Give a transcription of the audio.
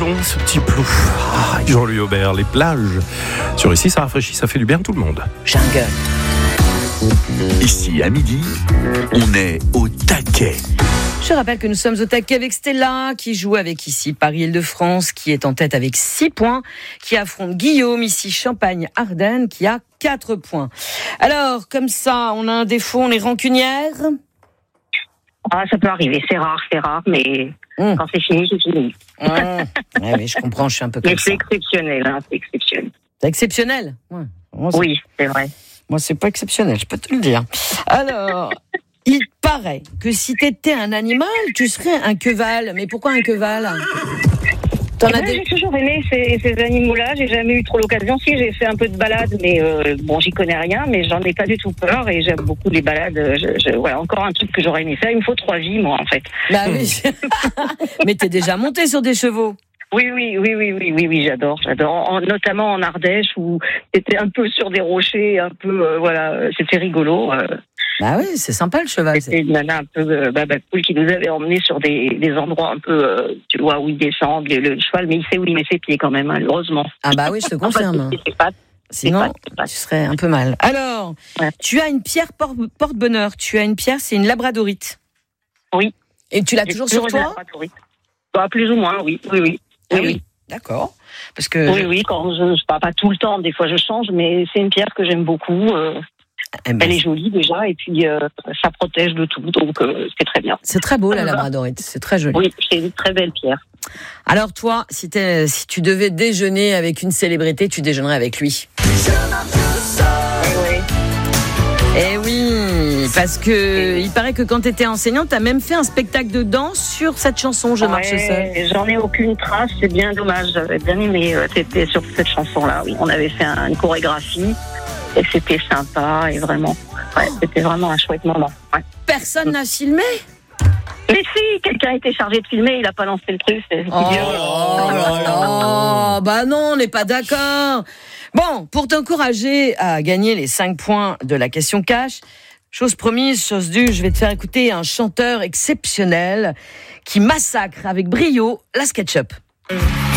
ce petit plou. Jean-Louis Aubert, les plages. Sur Ici, ça rafraîchit, ça fait du bien à tout le monde. Jungle. Ici, à midi, on est au taquet. Je rappelle que nous sommes au taquet avec Stella, qui joue avec ici Paris-Île-de-France, qui est en tête avec 6 points, qui affronte Guillaume, ici Champagne-Ardenne, qui a 4 points. Alors, comme ça, on a un défaut, on est rancunière. Ça peut arriver, c'est rare, mais quand c'est fini, c'est fini. Oui, je comprends, je suis un peu comme mais ça. c'est exceptionnel, c'est exceptionnel. C'est exceptionnel. Ouais. Oui, c'est vrai. Moi, c'est pas exceptionnel, je peux te le dire. Alors, il paraît que si t'étais un animal, tu serais un queval. Mais pourquoi un queval ? J'ai toujours aimé ces animaux-là. J'ai jamais eu trop l'occasion. Si, j'ai fait un peu de balade, mais j'y connais rien, mais j'en ai pas du tout peur et j'aime beaucoup les balades. Voilà, encore un truc que j'aurais aimé faire. Il me faut 3 vies, moi, en fait. Bah oui. Mais t'es déjà monté sur des chevaux. Oui, j'adore. Notamment en Ardèche où c'était un peu sur des rochers, un peu, c'était rigolo. Bah oui, c'est sympa le cheval. C'était une nana un peu cool qui nous avait emmenés sur des endroits un peu, tu vois, où il descend, le cheval, mais il sait où il met ses pieds quand même, malheureusement. Ah bah oui, je te confirme. Sinon, tu serais un peu mal. Alors, Tu as une pierre porte-bonheur. Tu as une pierre, c'est une labradorite. Oui. Et tu l'as toujours sur toi ? Plus ou moins, oui. Oui. D'accord. Parce que oui, quand pas tout le temps, des fois je change, mais c'est une pierre que j'aime beaucoup. Elle est jolie déjà, et puis ça protège de tout, donc c'est très bien. C'est très beau la labradorite, c'est très joli. Oui, c'est une très belle pierre. Alors toi, si tu devais déjeuner avec une célébrité, tu déjeunerais avec lui. Eh oui, parce que il paraît que quand tu étais enseignante, tu as même fait un spectacle de danse sur cette chanson, Je marche seule. J'en ai aucune trace, c'est bien dommage. J'avais bien aimé, c'était sur cette chanson-là, oui. On avait fait une chorégraphie et c'était sympa et vraiment, c'était vraiment un chouette moment. Ouais. Personne n'a filmé ? Mais si, quelqu'un était chargé de filmer, il n'a pas lancé le truc. C'est bah non, on n'est pas d'accord. Bon, pour t'encourager à gagner les 5 points de la question cash, chose promise, chose due, je vais te faire écouter un chanteur exceptionnel qui massacre avec brio la SketchUp.